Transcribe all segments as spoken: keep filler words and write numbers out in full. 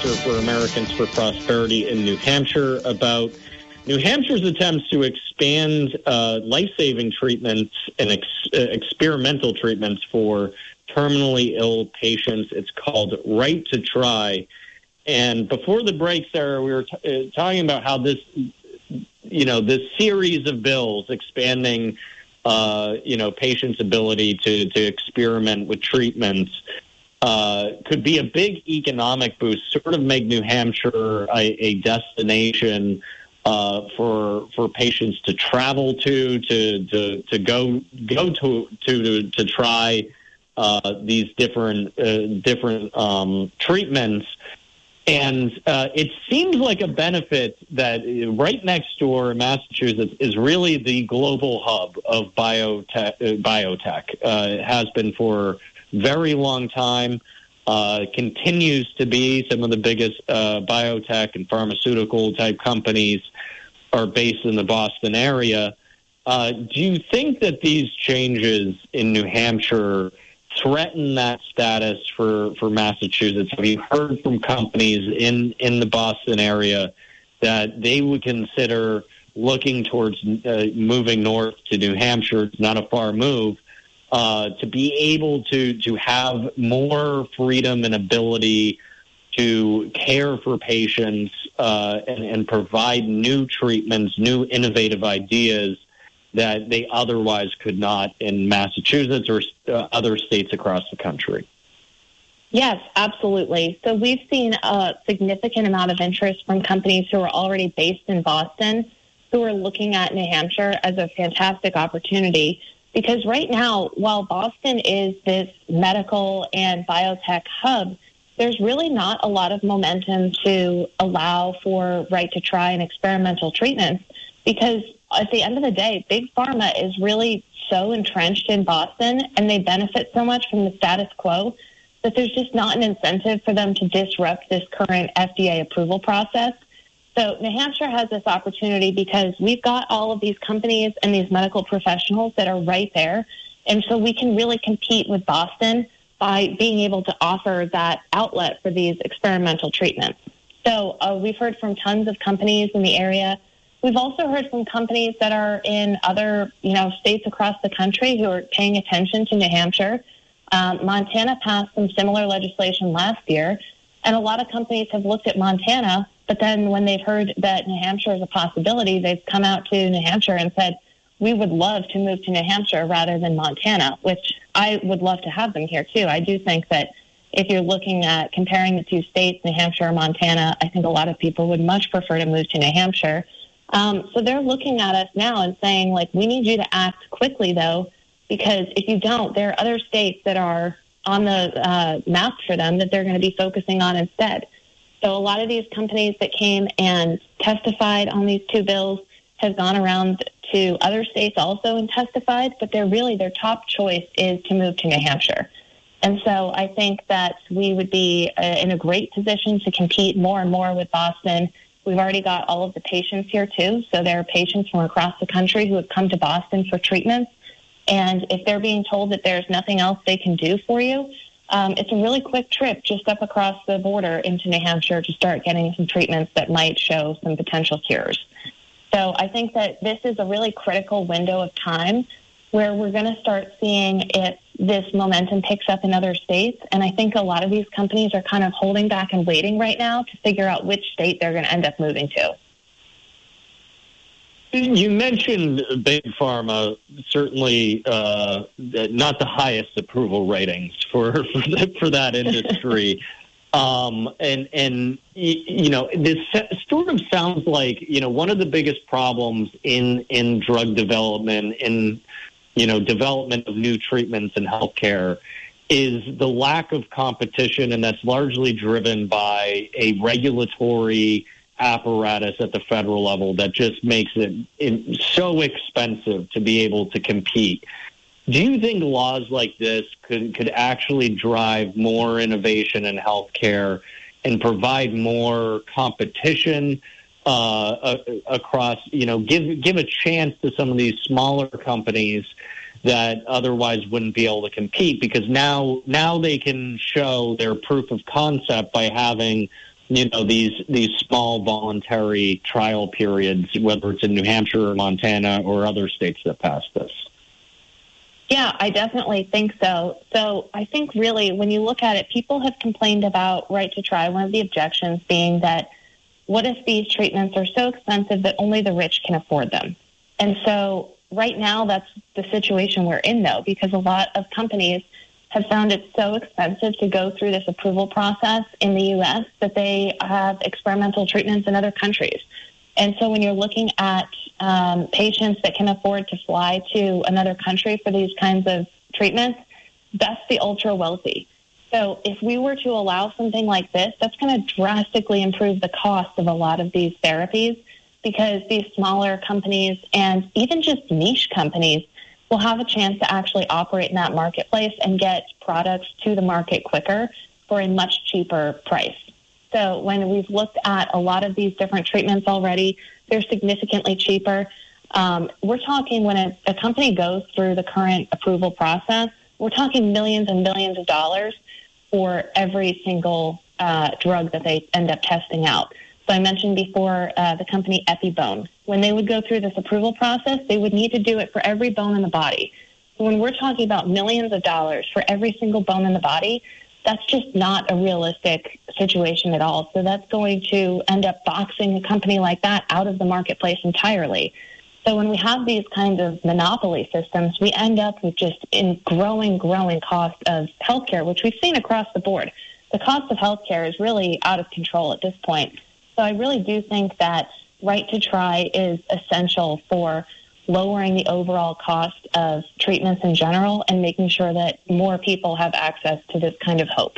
Center for Americans for Prosperity in New Hampshire about New Hampshire's attempts to expand uh, life-saving treatments and ex- experimental treatments for terminally ill patients. It's called Right to Try. And before the break, Sarah, we were t- uh, talking about how this, you know, this series of bills expanding, uh, you know, patients' ability to, to experiment with treatments Uh, could be a big economic boost, sort of make New Hampshire a, a destination uh, for for patients to travel to, to to to go go to to to try uh, these different uh, different um, treatments. And uh, it seems like a benefit that right next door, Massachusetts, is really the global hub of biotech. Uh, biotech uh, it has been for very long time, uh, continues to be. Some of the biggest uh, biotech and pharmaceutical type companies are based in the Boston area. Uh, do you think that these changes in New Hampshire threaten that status for, for Massachusetts? Have you heard from companies in, in the Boston area that they would consider looking towards uh, moving north to New Hampshire? It's not a far move. Uh, to be able to, to have more freedom and ability to care for patients uh, and, and provide new treatments, new innovative ideas that they otherwise could not in Massachusetts or uh, other states across the country. Yes, absolutely. So we've seen a significant amount of interest from companies who are already based in Boston who are looking at New Hampshire as a fantastic opportunity. Because right now, while Boston is this medical and biotech hub, there's really not a lot of momentum to allow for right to try and experimental treatments. Because at the end of the day, Big Pharma is really so entrenched in Boston and they benefit so much from the status quo that there's just not an incentive for them to disrupt this current F D A approval process. So New Hampshire has this opportunity because we've got all of these companies and these medical professionals that are right there. And so we can really compete with Boston by being able to offer that outlet for these experimental treatments. So uh, we've heard from tons of companies in the area. We've also heard from companies that are in other, you know, states across the country who are paying attention to New Hampshire. Um, Montana passed some similar legislation last year, and a lot of companies have looked at Montana. But then when they've heard that New Hampshire is a possibility, they've come out to New Hampshire and said, we would love to move to New Hampshire rather than Montana, which I would love to have them here, too. I do think that if you're looking at comparing the two states, New Hampshire or Montana, I think a lot of people would much prefer to move to New Hampshire. Um, so they're looking at us now and saying, like, we need you to act quickly, though, because if you don't, there are other states that are on the uh, map for them that they're going to be focusing on instead. So a lot of these companies that came and testified on these two bills have gone around to other states also and testified, but they're really, their top choice is to move to New Hampshire. And so I think that we would be uh, in a great position to compete more and more with Boston. We've already got all of the patients here, too. So there are patients from across the country who have come to Boston for treatments. And if they're being told that there's nothing else they can do for you, Um, it's a really quick trip just up across the border into New Hampshire to start getting some treatments that might show some potential cures. So I think that this is a really critical window of time where we're going to start seeing if this momentum picks up in other states. And I think a lot of these companies are kind of holding back and waiting right now to figure out which state they're going to end up moving to. You mentioned Big Pharma, certainly uh, not the highest approval ratings for for, the, for that industry. um, and, and, you know, this sort of sounds like, you know, one of the biggest problems in, in drug development, in, you know, development of new treatments in healthcare is the lack of competition, and that's largely driven by a regulatory apparatus at the federal level that just makes it so expensive to be able to compete. Do you think laws like this could, could actually drive more innovation in healthcare and provide more competition uh, across, you know, give give a chance to some of these smaller companies that otherwise wouldn't be able to compete, because now now they can show their proof of concept by having you know, these these small voluntary trial periods, whether it's in New Hampshire or Montana or other states that pass this? Yeah, I definitely think so. So I think really when you look at it, people have complained about right to try. One of the objections being that what if these treatments are so expensive that only the rich can afford them? And so right now that's the situation we're in, though, because a lot of companies have found it so expensive to go through this approval process in the U S that they have experimental treatments in other countries. And so when you're looking at um, patients that can afford to fly to another country for these kinds of treatments, that's the ultra wealthy. So if we were to allow something like this, that's going to drastically improve the cost of a lot of these therapies, because these smaller companies and even just niche companies will have a chance to actually operate in that marketplace and get products to the market quicker for a much cheaper price. So when we've looked at a lot of these different treatments already, they're significantly cheaper. Um, we're talking when a, a company goes through the current approval process, we're talking millions and millions of dollars for every single uh, drug that they end up testing out. So I mentioned before uh, the company Epibone. When they would go through this approval process, they would need to do it for every bone in the body. So when we're talking about millions of dollars for every single bone in the body, that's just not a realistic situation at all. So that's going to end up boxing a company like that out of the marketplace entirely. So when we have these kinds of monopoly systems, we end up with just in growing, growing cost of healthcare, which we've seen across the board. The cost of healthcare is really out of control at this point. So I really do think that right to try is essential for lowering the overall cost of treatments in general and making sure that more people have access to this kind of hope.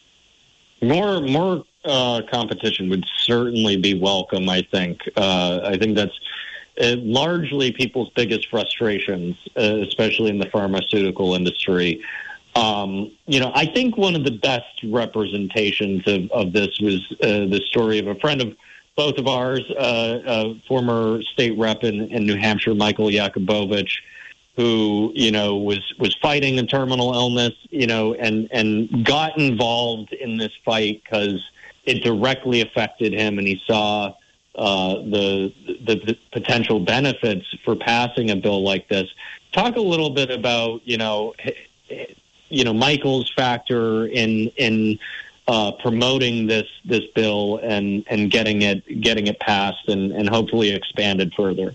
More more uh, competition would certainly be welcome, I think. Uh, I think that's uh, largely people's biggest frustrations, uh, especially in the pharmaceutical industry. Um, you know, I think one of the best representations of, of this was uh, the story of a friend of both of ours, uh, a former state rep in, in New Hampshire, Michael Yakubovich, who, you know, was, was fighting a terminal illness, you know, and, and got involved in this fight because it directly affected him, and he saw uh, the, the the potential benefits for passing a bill like this. Talk a little bit about, you know, you know, Michael's factor in in uh, promoting this this bill and, and getting it getting it passed and, and hopefully expanded further.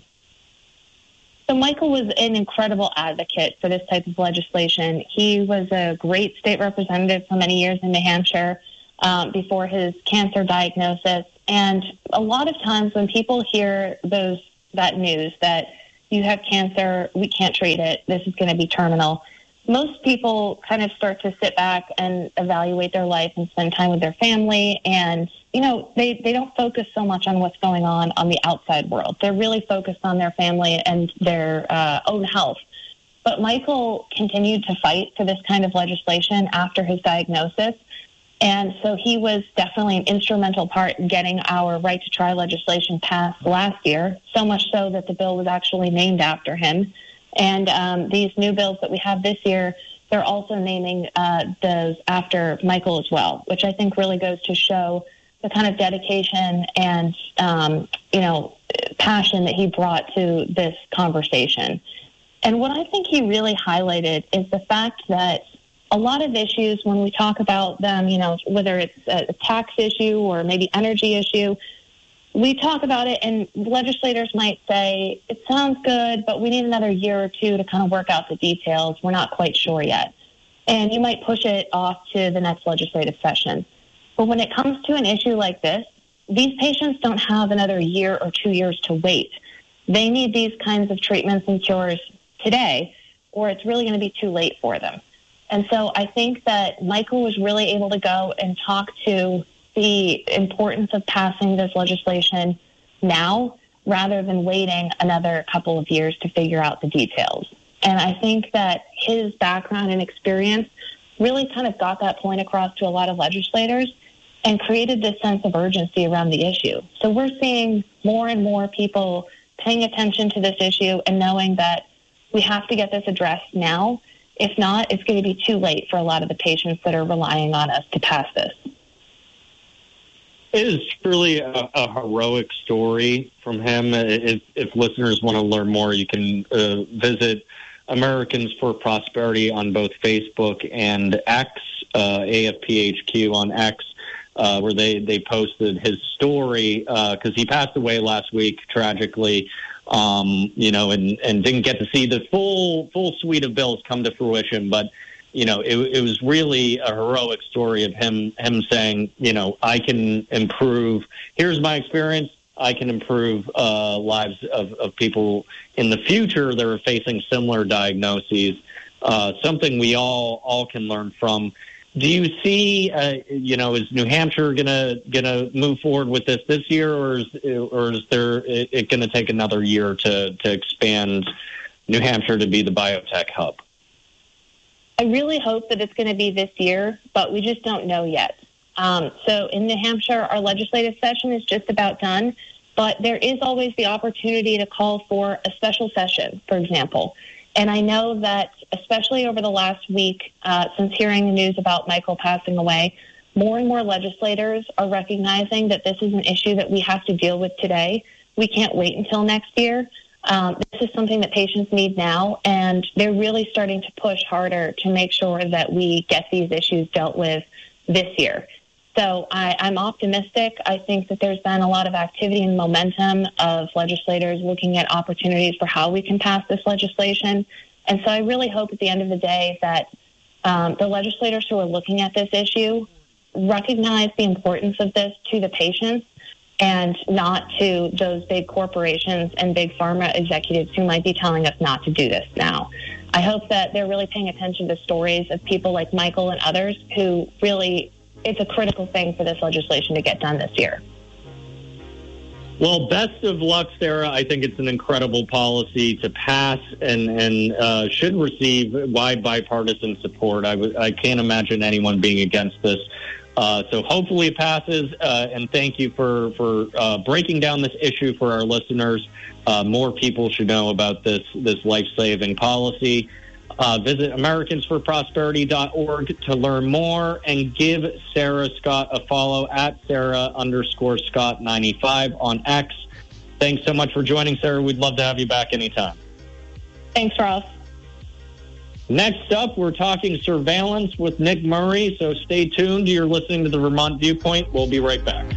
So Michael was an incredible advocate for this type of legislation. He was a great state representative for many years in New Hampshire um, before his cancer diagnosis. And a lot of times when people hear those that news that you have cancer, we can't treat it, this is going to be terminal, most people kind of start to sit back and evaluate their life and spend time with their family. And, you know, they, they don't focus so much on what's going on on the outside world. They're really focused on their family and their uh, own health. But Michael continued to fight for this kind of legislation after his diagnosis. And so he was definitely an instrumental part in getting our right to try legislation passed last year, so much so that the bill was actually named after him. And um, these new bills that we have this year, they're also naming uh, those after Michael as well, which I think really goes to show the kind of dedication and, um, you know, passion that he brought to this conversation. And what I think he really highlighted is the fact that a lot of issues, when we talk about them, you know, whether it's a tax issue or maybe energy issue, we talk about it and legislators might say, it sounds good, but we need another year or two to kind of work out the details. We're not quite sure yet. And you might push it off to the next legislative session. But when it comes to an issue like this, these patients don't have another year or two years to wait. They need these kinds of treatments and cures today, or it's really going to be too late for them. And so I think that Michael was really able to go and talk to the importance of passing this legislation now rather than waiting another couple of years to figure out the details. And I think that his background and experience really kind of got that point across to a lot of legislators and created this sense of urgency around the issue. So we're seeing more and more people paying attention to this issue and knowing that we have to get this addressed now. If not, it's going to be too late for a lot of the patients that are relying on us to pass this. It is truly a, a heroic story from him. If, if listeners want to learn more, you can uh, visit Americans for Prosperity on both Facebook and X, uh, A F P H Q on X, uh, where they, they posted his story because uh, he passed away last week, tragically, um, you know, and, and didn't get to see the full full suite of bills come to fruition. But, you know, it, it was really a heroic story of him him saying, you know, I can improve. Here's my experience. I can improve uh, lives of, of people in the future that are facing similar diagnoses, uh, something we all all can learn from. Do you see, uh, you know, is New Hampshire gonna gonna move forward with this this year, or is or is there it, it going to take another year to to expand New Hampshire to be the biotech hub? I really hope that it's going to be this year, but we just don't know yet. Um, so in New Hampshire, our legislative session is just about done, but there is always the opportunity to call for a special session, for example. And I know that, especially over the last week, uh, since hearing the news about Michael passing away, more and more legislators are recognizing that this is an issue that we have to deal with today. We can't wait until next year. Um, this is something that patients need now, and they're really starting to push harder to make sure that we get these issues dealt with this year. So I, I'm optimistic. I think that there's been a lot of activity and momentum of legislators looking at opportunities for how we can pass this legislation. And so I really hope at the end of the day that um, the legislators who are looking at this issue recognize the importance of this to the patients and not to those big corporations and big pharma executives who might be telling us not to do this now. I hope that they're really paying attention to stories of people like Michael and others who really, it's a critical thing for this legislation to get done this year. Well, best of luck, Sarah. I think it's an incredible policy to pass and, and uh, should receive wide bipartisan support. I, w- I can't imagine anyone being against this. Uh, so hopefully it passes, uh, and thank you for, for uh, breaking down this issue for our listeners. Uh, more people should know about this, this life-saving policy. Uh, visit Americans for Prosperity dot org to learn more, and give Sarah Scott a follow at Sarah underscore Scott ninety-five on X. Thanks so much for joining, Sarah. We'd love to have you back anytime. Thanks, Ross. Next up, we're talking surveillance with Nick Murray, so stay tuned. You're listening to the Vermont Viewpoint. We'll be right back.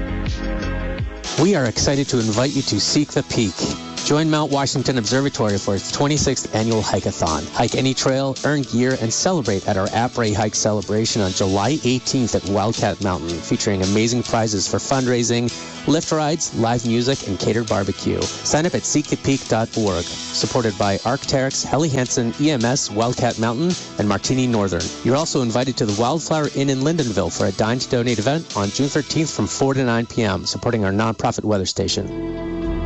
We are excited to invite you to Seek the Peak. Join Mount Washington Observatory for its twenty-sixth annual hike-a-thon. Hike any trail, earn gear, and celebrate at our Après Hike celebration on July eighteenth at Wildcat Mountain, featuring amazing prizes for fundraising, lift rides, live music, and catered barbecue. Sign up at seek the peak dot org. Supported by Arc'teryx, Helly Hansen, E M S, Wildcat Mountain, and Martini Northern. You're also invited to the Wildflower Inn in Lindenville for a Dine to Donate event on June thirteenth from four to nine p.m., supporting our nonprofit weather station.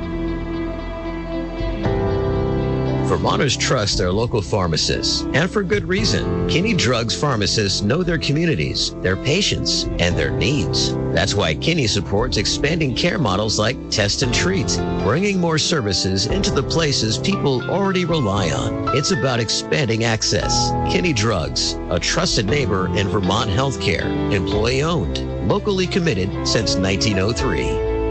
Vermonters trust their local pharmacists, and for good reason. Kinney Drugs pharmacists know their communities, their patients, and their needs. That's why Kinney supports expanding care models like Test and Treat, bringing more services into the places people already rely on. It's about expanding access. Kinney Drugs, a trusted neighbor in Vermont healthcare, employee-owned, locally committed since nineteen oh three.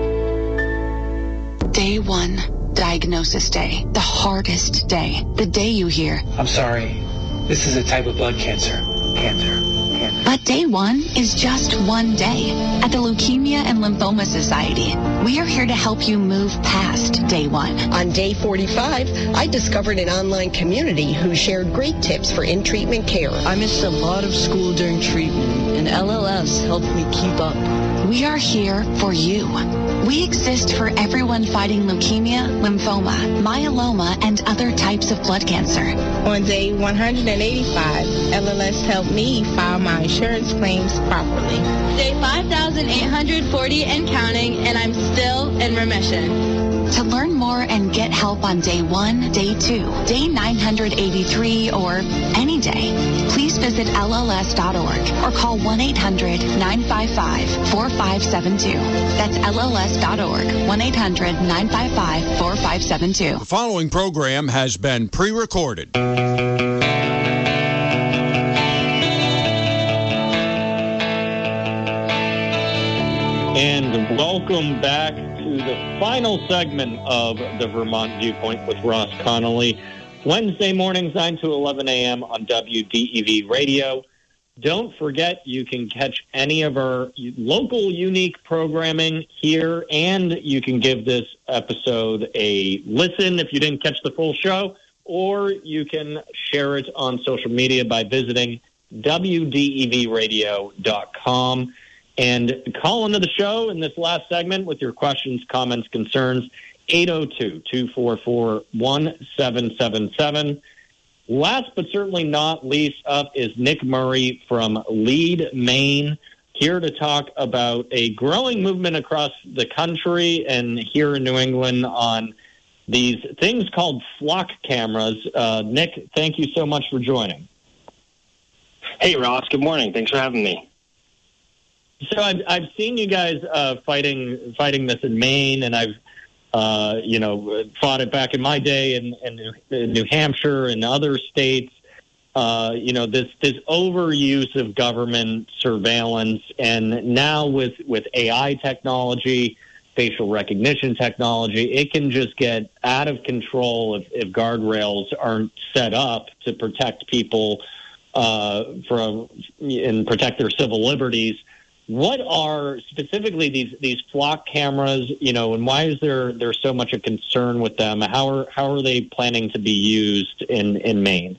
Day one. Diagnosis day. The hardest day. The day you hear, I'm sorry, this is a type of blood cancer. Cancer. Cancer. But day one is just one day. At the Leukemia and Lymphoma Society, we are here to help you move past day one. On day forty-five, I discovered an online community who shared great tips for in-treatment care. I missed a lot of school during treatment, and L L S helped me keep up. We are here for you. We exist for everyone fighting leukemia, lymphoma, myeloma, and other types of blood cancer. On day one hundred eighty-five, L L S helped me file my insurance claims properly. Day five thousand eight hundred forty and counting, and I'm still in remission. To learn more and get help on day one, day two, day nine hundred eighty-three, or any day, please visit L L S dot org or call one eight hundred nine five five four five seven two. That's L L S dot org, one eight hundred nine five five four five seven two. The following program has been pre-recorded. And welcome back to the final segment of the Vermont Viewpoint with Ross Connolly. Wednesday mornings, nine to eleven a.m. on W D E V Radio. Don't forget, you can catch any of our local unique programming here, and you can give this episode a listen if you didn't catch the full show, or you can share it on social media by visiting W D E V radio dot com. And call into the show in this last segment with your questions, comments, concerns, eight oh two, two four four, one seven seven seven. Last but certainly not least up is Nick Murray from Lead, Maine, here to talk about a growing movement across the country and here in New England on these things called flock cameras. Uh, Nick, thank you so much for joining. Hey, Ross. Good morning. Thanks for having me. So I've, I've seen you guys uh, fighting fighting this in Maine, and I've uh, you know fought it back in my day in, in, New, in New Hampshire and other states. Uh, you know this this overuse of government surveillance, and now with with A I technology, facial recognition technology, it can just get out of control if, if guardrails aren't set up to protect people uh, from and protect their civil liberties. What are specifically these these flock cameras, you know, and why is there there so much a concern with them? How are how are they planning to be used in, in Maine?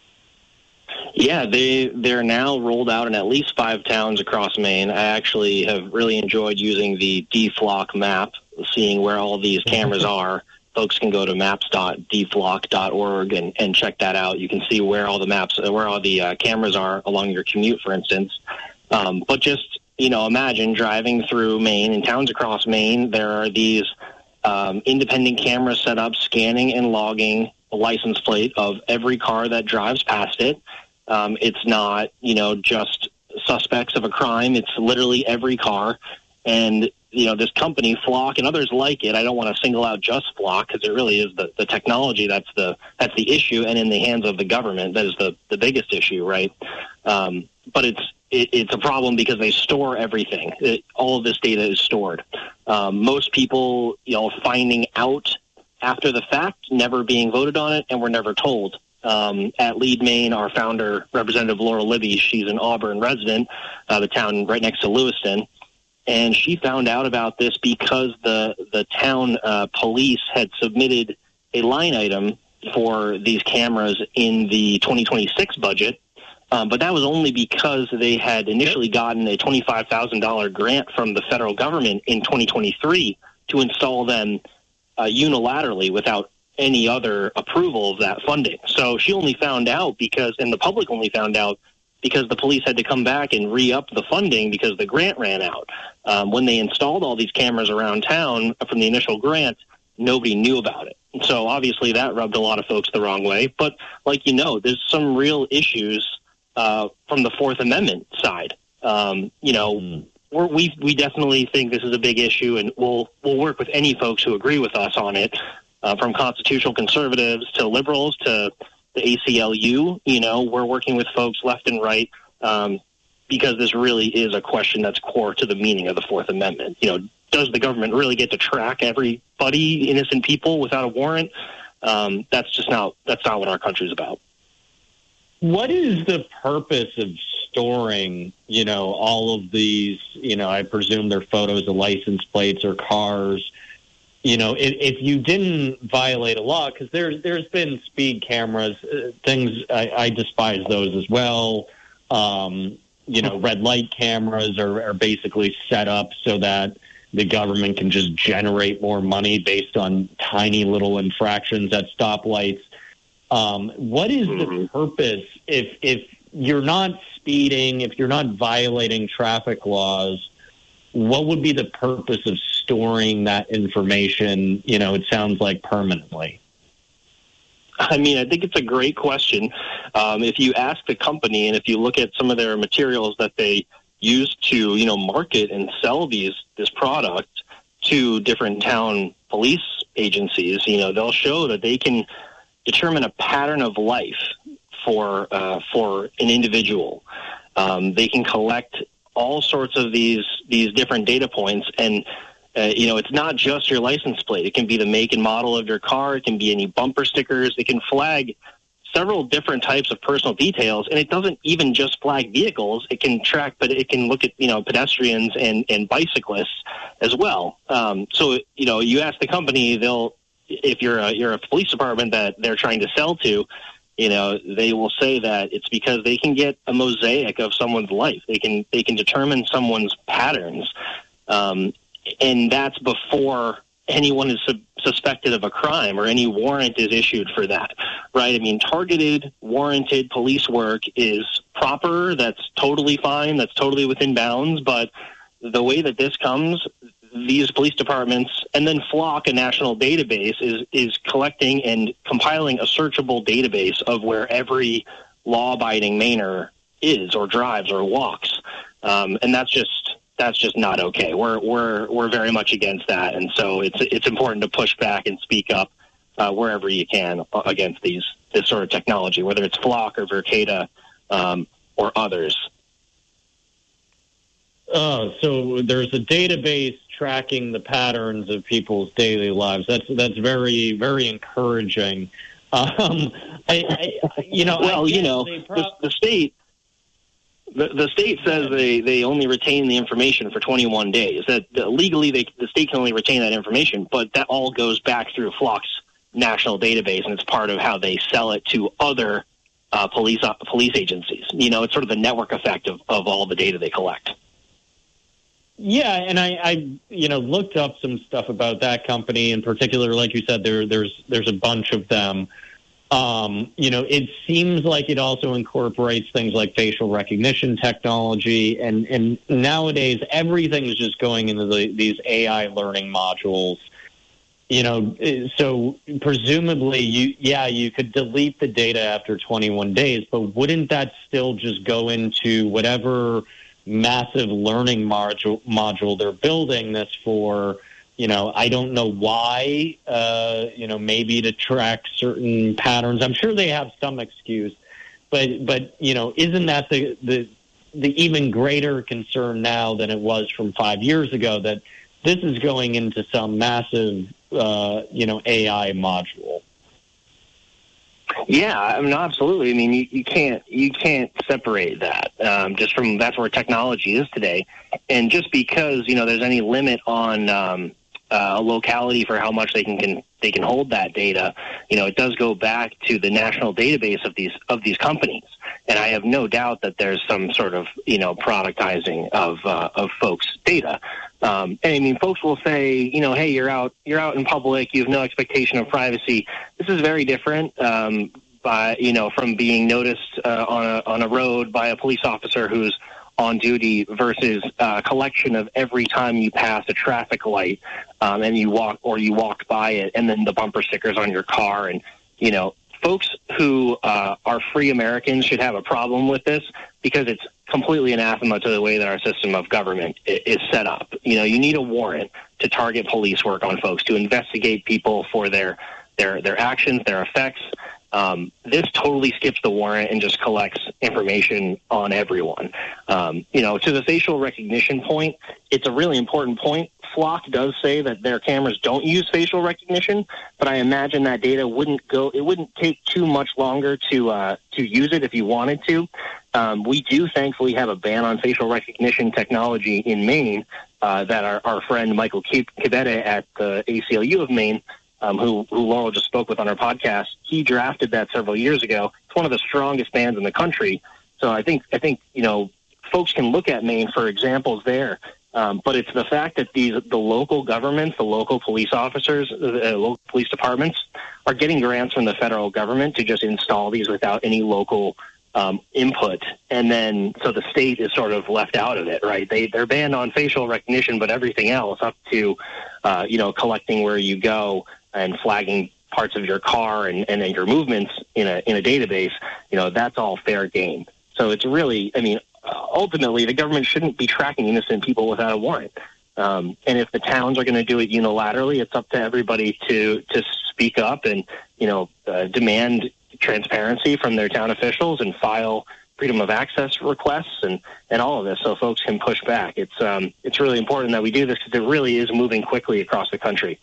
Yeah, they they're now rolled out in at least five towns across Maine. I actually have really enjoyed using the D flock map, seeing where all these cameras are. Folks can go to maps dot d flock dot org and, and check that out. You can see where all the maps, where all the uh, cameras are along your commute, for instance. Um, but just You know, imagine driving through Maine and towns across Maine. There are these um, independent cameras set up, scanning and logging the license plate of every car that drives past it. Um, it's not, you know, just suspects of a crime. It's literally every car. And, you know, this company, Flock, and others like it, I don't want to single out just Flock because it really is the, the technology that's the that's the issue, and in the hands of the government, that is the, the biggest issue, right? Um, but it's it, it's a problem because they store everything. It, all of this data is stored. Um, most people, you know, finding out after the fact, never being voted on it, and were never told. Um, at Lead, Maine, our founder, Representative Laura Libby, she's an Auburn resident, uh, the town right next to Lewiston. And she found out about this because the the town uh, police had submitted a line item for these cameras in the twenty twenty-six budget, um, but that was only because they had initially gotten a twenty-five thousand dollars grant from the federal government in twenty twenty-three to install them uh, unilaterally without any other approval of that funding. So she only found out because, and the public only found out because the police had to come back and re-up the funding because the grant ran out. Um, when they installed all these cameras around town from the initial grant, nobody knew about it. And so obviously that rubbed a lot of folks the wrong way. But like you know, there's some real issues uh, from the Fourth Amendment side. Um, you know, mm. we're, we we definitely think this is a big issue, and we'll we'll work with any folks who agree with us on it, uh, from constitutional conservatives to liberals to the A C L U. You know, we're working with folks left and right, um, because this really is a question that's core to the meaning of the Fourth Amendment. You know, does the government really get to track everybody, innocent people, without a warrant? Um, that's just not that's not what our country's about. What is the purpose of storing, you know, all of these, you know, I presume they're photos of license plates or cars? You know, if, if you didn't violate a law, because there's there's been speed cameras, uh, things I, I despise those as well. Um, you know, red light cameras are, are basically set up so that the government can just generate more money based on tiny little infractions at stoplights. Um, what is the purpose if if you're not speeding, if you're not violating traffic laws? What would be the purpose of storing that information, you know, it sounds like permanently? I mean, I think it's a great question. Um, if you ask the company and if you look at some of their materials that they use to, you know, market and sell these this product to different town police agencies, you know, they'll show that they can determine a pattern of life for uh, for an individual. Um, they can collect all sorts of these these different data points. And, uh, you know, it's not just your license plate. It can be the make and model of your car. It can be any bumper stickers. It can flag several different types of personal details, and it doesn't even just flag vehicles. It can track, but it can look at, you know, pedestrians and, and bicyclists as well. Um, so, you know, you ask the company, they'll, if you're a, you're a police department that they're trying to sell to, you know, they will say that it's because they can get a mosaic of someone's life. They can, they can determine someone's patterns. Um, and that's before anyone is sub- suspected of a crime or any warrant is issued for that, right? I mean, targeted, warranted police work is proper. That's totally fine. That's totally within bounds. But the way that this comes, these police departments, and then Flock, a national database, is is collecting and compiling a searchable database of where every law-abiding Mainer is or drives or walks. Um, and that's just that's just not okay. We're we're we're very much against that, and so it's it's important to push back and speak up uh, wherever you can against these this sort of technology, whether it's Flock or Verkada um, or others. Uh, so there's a database tracking the patterns of people's daily lives. That's that's very very encouraging. Um, I, I, you know, well, I you know, pro- the, the state. The, the state says they, they only retain the information for twenty-one days. That uh, legally, they, the state can only retain that information, but that all goes back through Flock's national database, and it's part of how they sell it to other uh, police uh, police agencies. You know, it's sort of the network effect of, of all the data they collect. Yeah, and I, I, you know, looked up some stuff about that company in particular. Like you said, there there's there's a bunch of them. Um, you know, it seems like it also incorporates things like facial recognition technology, and, and nowadays everything is just going into the, these A I learning modules. You know, so presumably, you yeah, you could delete the data after twenty-one days, but wouldn't that still just go into whatever massive learning module module they're building this for? You know, I don't know why, uh, you know, maybe to track certain patterns. I'm sure they have some excuse, but, but you know, isn't that the, the, the even greater concern now than it was from five years ago, that this is going into some massive, uh, you know, A I module? Yeah, I mean, absolutely. I mean, you, you can't you can't separate that um, just from that's where technology is today. And just because, you know, there's any limit on um, uh, a locality for how much they can, can they can hold that data, you know, it does go back to the national database of these of these companies. And I have no doubt that there's some sort of, you know, productizing of uh, of folks' data. Um, and I mean, folks will say, you know, hey, you're out, you're out in public, you have no expectation of privacy. This is very different, um, by you know, from being noticed uh, on a on a road by a police officer who's on duty versus a collection of every time you pass a traffic light um, and you walk or you walked by it, and then the bumper stickers on your car. And you know, folks who uh, are free Americans should have a problem with this, because it's completely anathema to the way that our system of government is set up. You know, you need a warrant to target police work on folks, to investigate people for their their their actions, their effects. Um, this totally skips the warrant and just collects information on everyone. Um, you know, to the facial recognition point, it's a really important point. Flock does say that their cameras don't use facial recognition, but I imagine that data wouldn't go. It wouldn't take too much longer to uh, to use it if you wanted to. Um, we do thankfully have a ban on facial recognition technology in Maine uh, that our, our friend Michael Kibeta at the A C L U of Maine, um, who, who Laurel just spoke with on our podcast, he drafted that several years ago. It's one of the strongest bans in the country. So I think, I think you know, folks can look at Maine for examples there. Um, but it's the fact that these the local governments, the local police officers, the uh, local police departments are getting grants from the federal government to just install these without any local um, input. And then so the state is sort of left out of it, right? They, they're banned on facial recognition, but everything else up to, uh, you know, collecting where you go and flagging parts of your car and, and then your movements in a in a database, you know, that's all fair game. So it's really, I mean, ultimately, the government shouldn't be tracking innocent people without a warrant. Um, and if the towns are going to do it unilaterally, it's up to everybody to to speak up and, you know, uh, demand transparency from their town officials and file freedom of access requests and, and all of this, so folks can push back. It's um, it's really important that we do this because it really is moving quickly across the country.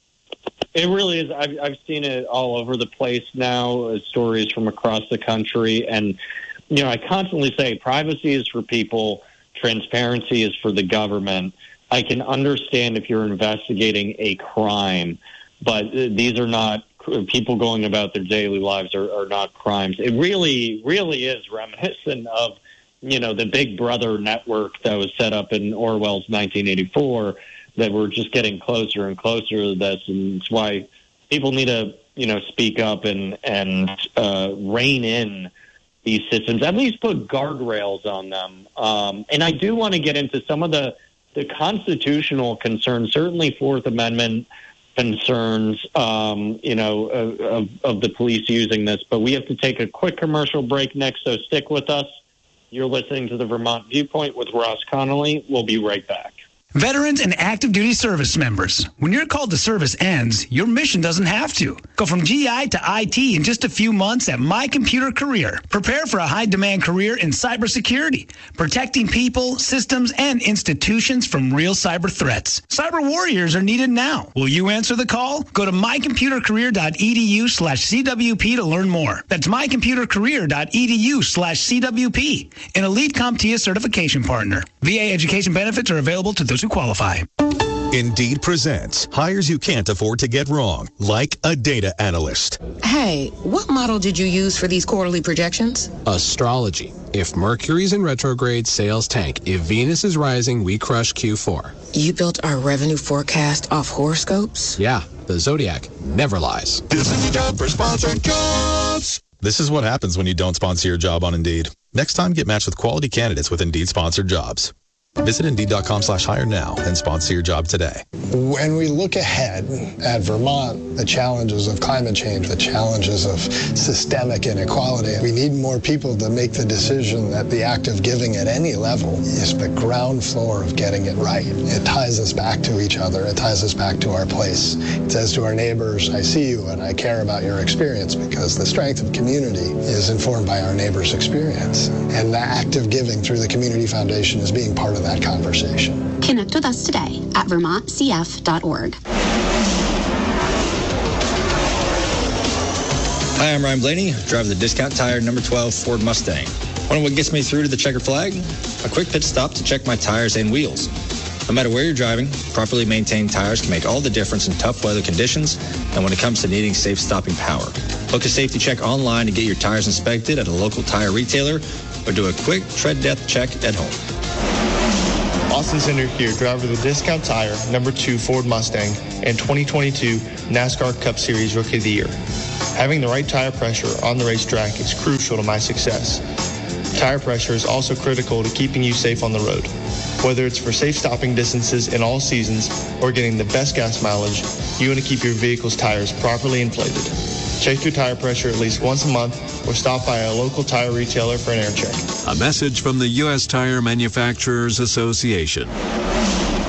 It really is. I've, I've seen it all over the place now, uh, stories from across the country. And, you know, I constantly say privacy is for people, transparency is for the government. I can understand if you're investigating a crime, but uh, these are not people going about their daily lives are, are not crimes. It really, really is reminiscent of, you know, the Big Brother network that was set up in Orwell's nineteen eighty-four, that we're just getting closer and closer to this. And it's why people need to, you know, speak up and, and uh, rein in these systems, at least put guardrails on them. Um, and I do want to get into some of the, the constitutional concerns, certainly Fourth Amendment concerns, um, you know, of, of, of the police using this. But we have to take a quick commercial break next, so stick with us. You're listening to the Vermont Viewpoint with Ross Connolly. We'll be right back. Veterans and active duty service members, when your call to service ends, your mission doesn't have to. Go from G I to I T in just a few months at My Computer Career. Prepare for a high-demand career in cybersecurity, protecting people, systems, and institutions from real cyber threats. Cyber warriors are needed now. Will you answer the call? Go to mycomputercareer.edu slash CWP to learn more. That's mycomputercareer.edu slash CWP, an elite CompTIA certification partner. V A education benefits are available to those who qualify. Indeed presents hires you can't afford to get wrong, like a data analyst. Hey, what model did you use for these quarterly projections? Astrology. If Mercury's in retrograde, sales tank. If Venus is rising, we crush Q four. You built our revenue forecast off horoscopes? Yeah, the Zodiac never lies. This is the job for sponsored jobs. This is what happens when you don't sponsor your job on Indeed. Next time, get matched with quality candidates with Indeed sponsored jobs. Visit Indeed.com slash hire now and sponsor your job today. When we look ahead at Vermont, the challenges of climate change, the challenges of systemic inequality, we need more people to make the decision that the act of giving at any level is the ground floor of getting it right. It ties us back to each other. It ties us back to our place. It says to our neighbors, I see you and I care about your experience, because the strength of community is informed by our neighbors' experience. And the act of giving through the Community Foundation is being part of that conversation. Connect with us today at vermont c f dot org. Hi, I'm Ryan Blaney, driver of the Discount Tire number twelve Ford Mustang. Wonder what gets me through to the checker flag? A quick pit stop to check my tires and wheels. No matter where you're driving, properly maintained tires can make all the difference in tough weather conditions and when it comes to needing safe stopping power. Book a safety check online to get your tires inspected at a local tire retailer or do a quick tread depth check at home. Austin Center here, driver of the Discount Tire number two Ford Mustang and twenty twenty-two NASCAR Cup Series Rookie of the Year. Having the right tire pressure on the racetrack is crucial to my success. Tire pressure is also critical to keeping you safe on the road. Whether it's for safe stopping distances in all seasons or getting the best gas mileage, you want to keep your vehicle's tires properly inflated. Check your tire pressure at least once a month or stop by a local tire retailer for an air check. A message from the U S Tire Manufacturers Association.